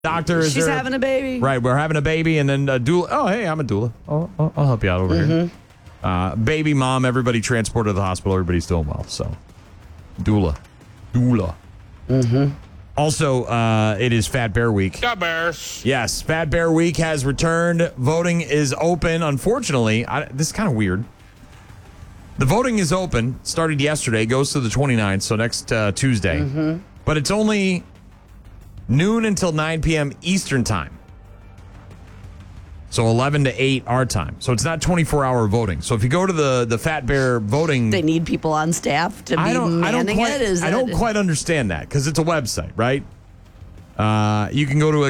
Doctor, she's having a baby. Right, we're having a baby, and then doula. Oh, hey, I'm a doula. I'll help you out over here. Baby, mom, everybody transported to the hospital. Everybody's doing well. So, doula. Also, it is Fat Bear Week. The Bears. Yes, Fat Bear Week has returned. Voting is open. Unfortunately, this is kind of weird. The voting is open. Started yesterday. Goes to the 29th, so next Tuesday. But it's only noon until 9 p.m. Eastern time. So 11 to 8 our time. So it's not 24-hour voting. So if you go to the Fat Bear voting... They need people on staff to be manning it? I don't quite understand that because it's a website, right? You can go to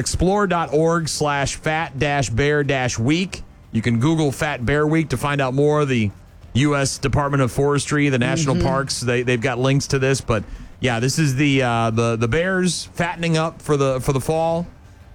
explore.org/fat-bear-week. You can Google Fat Bear Week to find out more. The U.S. Department of Forestry, the national parks, they've got links to this. But, yeah, this is the bears fattening up for the fall.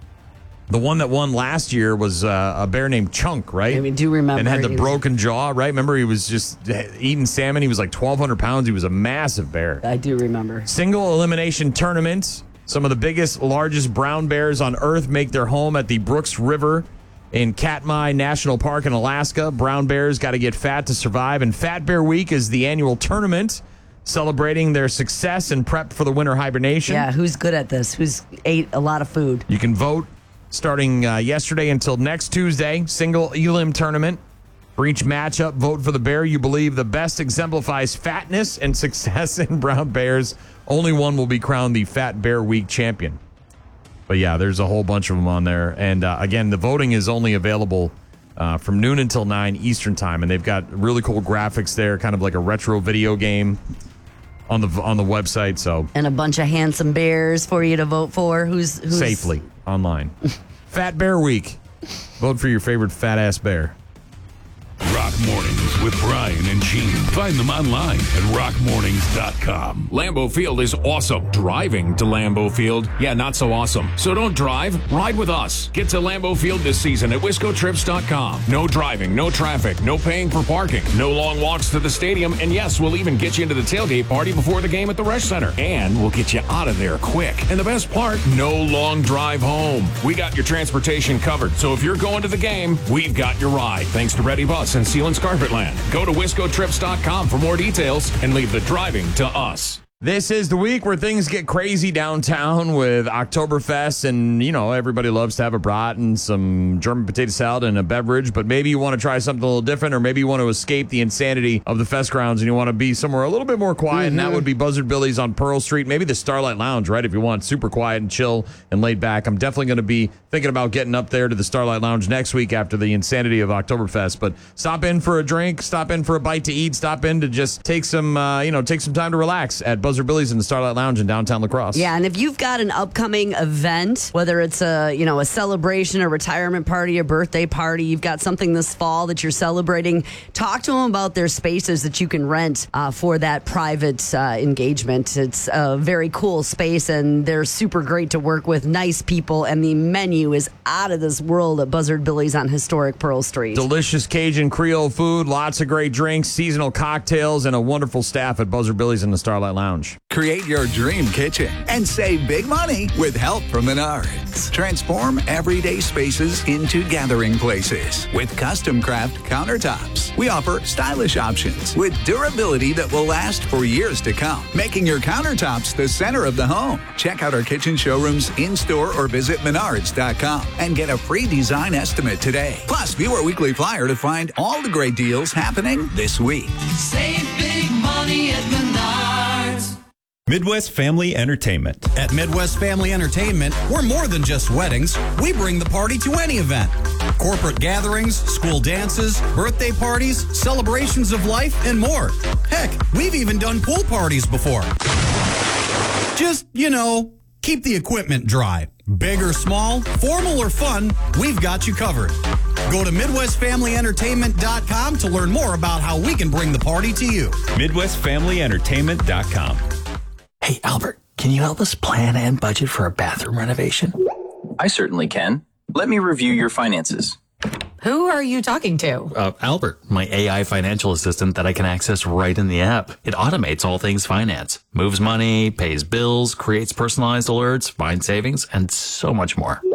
The one that won last year was a bear named Chunk, right? I do remember. And had the broken jaw, right? Remember, he was just eating salmon. He was like 1,200 pounds. He was a massive bear. I do remember. Single elimination tournaments. Some of the biggest, largest brown bears on Earth make their home at the Brooks River in Katmai National Park in Alaska. Brown bears got to get fat to survive. And Fat Bear Week is the annual tournament celebrating their success and prep for the winter hibernation. Yeah, who's good at this? Who's ate a lot of food? You can vote starting yesterday until next Tuesday. Single elim tournament. For each matchup, vote for the bear you believe the best exemplifies fatness and success in brown bears. Only one will be crowned the Fat Bear Week champion. But yeah, there's a whole bunch of them on there. And again, the voting is only available from noon until 9 Eastern time. And they've got really cool graphics there, kind of like a retro video game on the website. So and a bunch of handsome bears for you to vote for. Who's safely online. Fat Bear Week. Vote for your favorite fat ass bear. Rock Mornings with Brian and Gene. Find them online at rockmornings.com. Lambeau Field is awesome. Driving to Lambeau Field, yeah, not so awesome. So don't drive, ride with us. Get to Lambeau Field this season at wiscotrips.com. No driving, no traffic, no paying for parking, no long walks to the stadium, and yes, we'll even get you into the tailgate party before the game at the Resch Center. And we'll get you out of there quick. And the best part, no long drive home. We got your transportation covered, so if you're going to the game, we've got your ride. Thanks to Ready Bus and Sealands Carpetland. Go to wiscotrips.com for more details and leave the driving to us. This is the week where things get crazy downtown with Oktoberfest, and, you know, everybody loves to have a brat and some German potato salad and a beverage, but maybe you want to try something a little different, or maybe you want to escape the insanity of the fest grounds and you want to be somewhere a little bit more quiet, and that would be Buzzard Billy's on Pearl Street, maybe the Starlight Lounge, right, if you want super quiet and chill and laid back. I'm definitely going to be thinking about getting up there to the Starlight Lounge next week after the insanity of Oktoberfest, but stop in for a drink, stop in for a bite to eat, stop in to just take some time to relax at Buzzard Billy's in the Starlight Lounge in downtown La Crosse. Yeah, and if you've got an upcoming event, whether it's a celebration, a retirement party, a birthday party, you've got something this fall that you're celebrating, talk to them about their spaces that you can rent for that private engagement. It's a very cool space, and they're super great to work with, nice people, and the menu is out of this world at Buzzard Billy's on historic Pearl Street. Delicious Cajun Creole food, lots of great drinks, seasonal cocktails, and a wonderful staff at Buzzard Billy's in the Starlight Lounge. Create your dream kitchen and save big money with help from Menards. Transform everyday spaces into gathering places with custom craft countertops. We offer stylish options with durability that will last for years to come, making your countertops the center of the home. Check out our kitchen showrooms in-store or visit menards.com and get a free design estimate today. Plus, view our weekly flyer to find all the great deals happening this week. Save big money at Menards. Midwest Family Entertainment. At Midwest Family Entertainment, we're more than just weddings. We bring the party to any event. Corporate gatherings, school dances, birthday parties, celebrations of life, and more. Heck, we've even done pool parties before. Just, keep the equipment dry. Big or small, formal or fun, we've got you covered. Go to MidwestFamilyEntertainment.com to learn more about how we can bring the party to you. MidwestFamilyEntertainment.com. Hey, Albert, can you help us plan and budget for a bathroom renovation? I certainly can. Let me review your finances. Who are you talking to? Albert, my AI financial assistant that I can access right in the app. It automates all things finance, moves money, pays bills, creates personalized alerts, finds savings, and so much more.